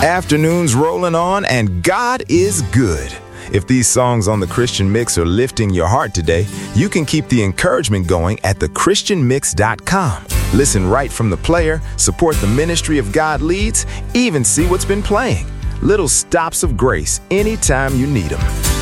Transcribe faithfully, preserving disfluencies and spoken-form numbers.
Afternoons rolling on, and God is good. If these songs on the Christian Mix are lifting your heart today, you can keep the encouragement going at the christian mix dot com. Listen right from the player, support the ministry of God Leads, even see what's been playing. Little stops of grace anytime you need them.